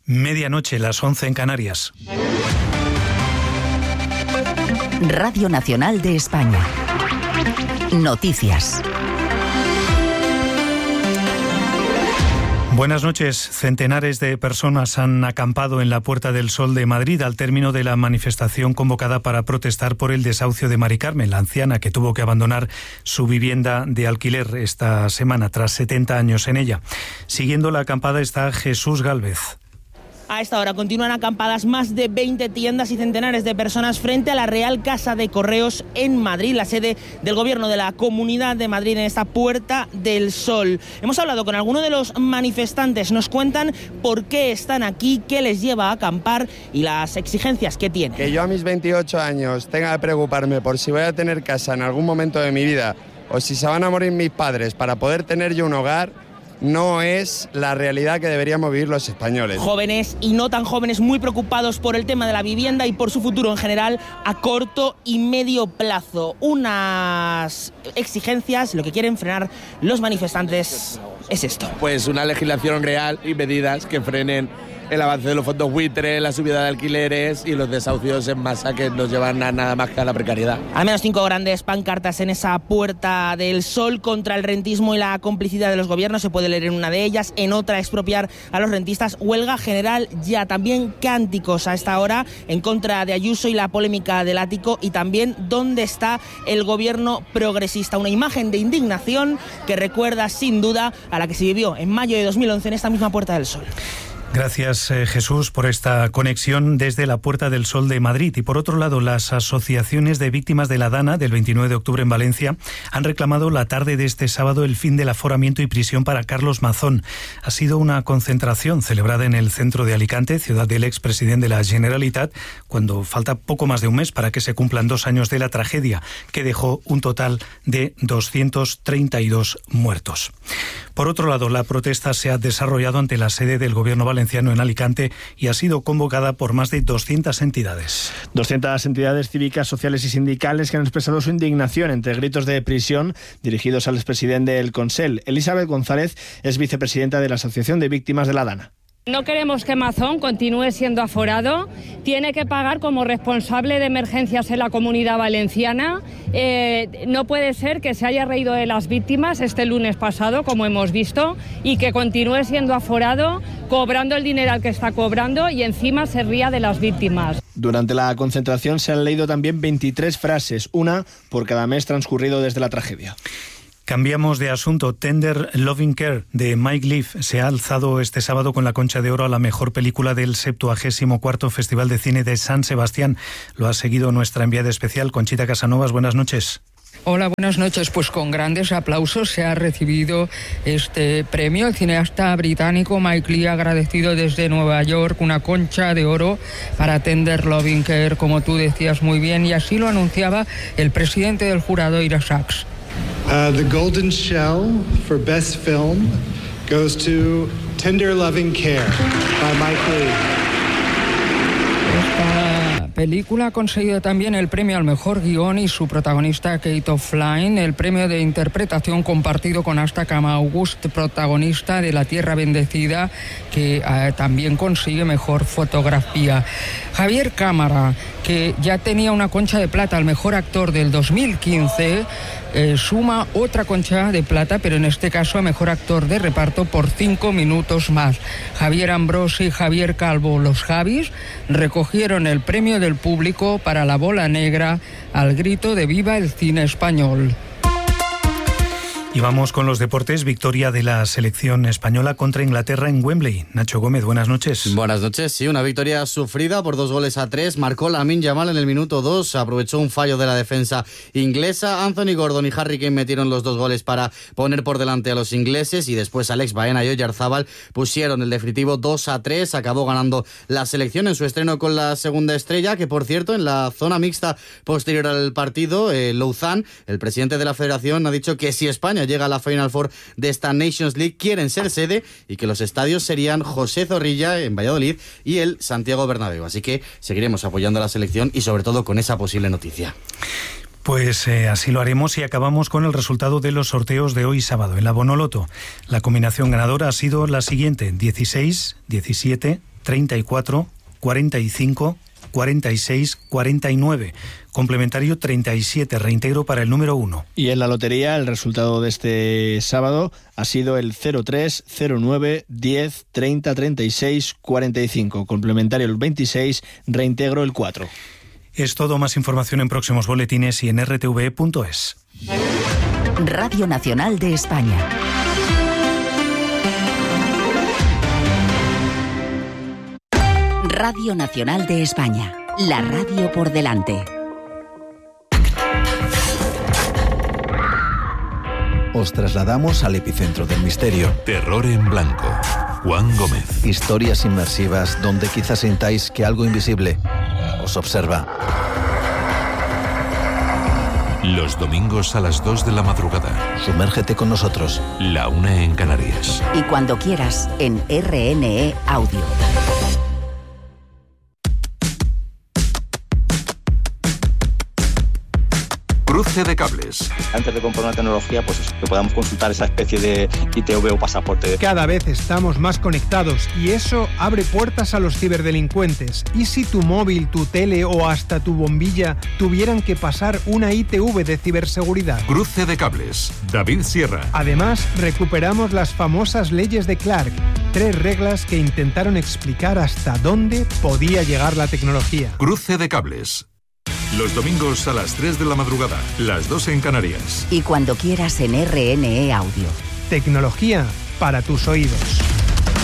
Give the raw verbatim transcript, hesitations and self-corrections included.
Medianoche, las once en Canarias. Radio Nacional de España. Noticias. Buenas noches. Centenares de personas han acampado en la Puerta del Sol de Madrid al término de la manifestación convocada para protestar por el desahucio de Mari Carmen, la anciana que tuvo que abandonar su vivienda de alquiler esta semana tras setenta años en ella. Siguiendo la acampada está Jesús Gálvez. A esta hora continúan acampadas más de veinte tiendas y centenares de personas frente a la Real Casa de Correos en Madrid, la sede del Gobierno de la Comunidad de Madrid, en esta Puerta del Sol. Hemos hablado con algunos de los manifestantes, nos cuentan por qué están aquí, qué les lleva a acampar y las exigencias que tienen. Que yo a mis veintiocho años tenga que preocuparme por si voy a tener casa en algún momento de mi vida o si se van a morir mis padres para poder tener yo un hogar, no es la realidad que deberíamos vivir los españoles. Jóvenes y no tan jóvenes muy preocupados por el tema de la vivienda y por su futuro en general a corto y medio plazo. Unas exigencias, lo que quieren frenar los manifestantes es esto. Pues una legislación real y medidas que frenen el avance de los fondos buitre, la subida de alquileres y los desahucios en masa que nos llevan a nada más que a la precariedad. Al menos cinco grandes pancartas en esa Puerta del Sol contra el rentismo y la complicidad de los gobiernos. Se puede leer en una de ellas, en otra expropiar a los rentistas. Huelga general ya. También cánticos a esta hora en contra de Ayuso y la polémica del ático. Y también dónde está el gobierno progresista. Una imagen de indignación que recuerda sin duda a la que se vivió en mayo de dos mil once en esta misma Puerta del Sol. Gracias, eh, Jesús, por esta conexión desde la Puerta del Sol de Madrid. Y por otro lado, las asociaciones de víctimas de la Dana del veintinueve de octubre en Valencia han reclamado la tarde de este sábado el fin del aforamiento y prisión para Carlos Mazón. Ha sido una concentración celebrada en el centro de Alicante, ciudad del expresidente de la Generalitat, cuando falta poco más de un mes para que se cumplan dos años de la tragedia, que dejó un total de doscientos treinta y dos muertos. Por otro lado, la protesta se ha desarrollado ante la sede del Gobierno valenciano en Alicante y ha sido convocada por más de doscientas entidades. doscientas entidades cívicas, sociales y sindicales que han expresado su indignación entre gritos de prisión dirigidos al expresidente del Consell. Elizabeth González es vicepresidenta de la Asociación de Víctimas de la Dana. No queremos que Mazón continúe siendo aforado, tiene que pagar como responsable de emergencias en la Comunidad Valenciana. Eh, no puede ser que se haya reído de las víctimas este lunes pasado, como hemos visto, y que continúe siendo aforado, cobrando el dineral que está cobrando y encima se ría de las víctimas. Durante la concentración se han leído también veintitrés frases, una por cada mes transcurrido desde la tragedia. Cambiamos de asunto. Tender Loving Care de Mike Leaf se ha alzado este sábado con la Concha de Oro a la mejor película del septuagésimo cuarto Festival de Cine de San Sebastián. Lo ha seguido nuestra enviada especial, Conchita Casanovas. Buenas noches. Hola, buenas noches. Pues con grandes aplausos se ha recibido este premio. El cineasta británico Mike Leigh ha agradecido desde Nueva York una Concha de Oro para Tender Loving Care, como tú decías muy bien, y así lo anunciaba el presidente del jurado, Ira Sachs. Uh, the Golden Shell for Best Film goes to Tender Loving Care by Mike Leigh. Esta película ha conseguido también el premio al mejor guión y su protagonista Kate O'Flynn, el premio de interpretación compartido con Asta August, protagonista de La Tierra Bendecida, que eh, también consigue mejor fotografía. Javier Cámara, que ya tenía una Concha de Plata al mejor actor del dos mil quince, eh, suma otra Concha de Plata, pero en este caso a mejor actor de reparto por cinco minutos más. Javier Ambrosi y Javier Calvo, los Javis, recogieron el premio del público para La Bola Negra al grito de ¡Viva el cine español! Y vamos con los deportes. Victoria de la selección española contra Inglaterra en Wembley. Nacho Gómez, buenas noches. Buenas noches. Sí, una victoria sufrida por dos goles a tres. Marcó Lamine Yamal en el minuto dos. Aprovechó un fallo de la defensa inglesa. Anthony Gordon y Harry Kane metieron los dos goles para poner por delante a los ingleses. Y después Alex Baena y Oyarzábal pusieron el definitivo dos a tres. Acabó ganando la selección en su estreno con la segunda estrella, que por cierto, en la zona mixta posterior al partido, eh, Louzán, el presidente de la federación, ha dicho que si España llega a la Final Four de esta Nations League, quieren ser sede y que los estadios serían José Zorrilla en Valladolid y el Santiago Bernabéu. Así que seguiremos apoyando a la selección y sobre todo con esa posible noticia. Pues eh, así lo haremos y acabamos con el resultado de los sorteos de hoy sábado. En la Bonoloto, la combinación ganadora ha sido la siguiente: dieciséis, diecisiete, treinta y cuatro, cuarenta y cinco, cuarenta y seis, cuarenta y nueve. Complementario treinta y siete, reintegro para el número uno. Y en la lotería el resultado de este sábado ha sido el cero tres, cero nueve, diez, treinta, treinta y seis, cuarenta y cinco. Complementario el veintiséis, reintegro el cuatro. Es todo, más información en próximos boletines y en r t v punto es. Radio Nacional de España. Radio Nacional de España. La radio por delante. Os trasladamos al epicentro del misterio. Terror en blanco. Juan Gómez. Historias inmersivas donde quizás sintáis que algo invisible os observa. Los domingos a las dos de la madrugada. Sumérgete con nosotros. La una en Canarias. Y cuando quieras en R N E Audio. Cruce de cables. Antes de comprar una tecnología, pues eso, que podamos consultar esa especie de I T V o pasaporte. Cada vez estamos más conectados y eso abre puertas a los ciberdelincuentes. ¿Y si tu móvil, tu tele o hasta tu bombilla tuvieran que pasar una I T V de ciberseguridad? Cruce de cables. David Sierra. Además, recuperamos las famosas leyes de Clark. Tres reglas que intentaron explicar hasta dónde podía llegar la tecnología. Cruce de cables. Los domingos a las tres de la madrugada, las dos en Canarias. Y cuando quieras en R N E Audio. Tecnología para tus oídos.